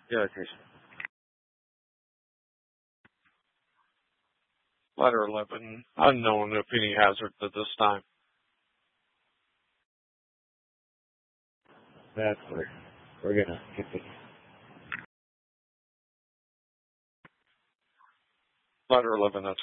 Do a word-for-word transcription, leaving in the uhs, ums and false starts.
Your location. Letter eleven, unknown if any hazard at this time. That's clear. We're going to continue. Letter eleven, that's